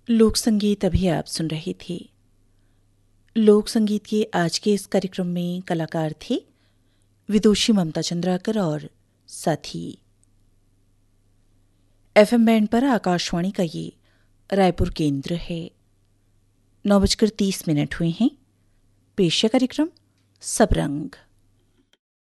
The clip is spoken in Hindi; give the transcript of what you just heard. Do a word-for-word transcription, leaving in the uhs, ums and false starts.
लोक संगीत अभी आप सुन रहे थे। लोक संगीत के आज के इस कार्यक्रम में कलाकार थे विदुषी ममता चंद्राकर और साथी। एफएम बैंड पर आकाशवाणी का ये रायपुर केंद्र है। नौ बजकर तीस मिनट हुए हैं। पेश है कार्यक्रम सब रंग।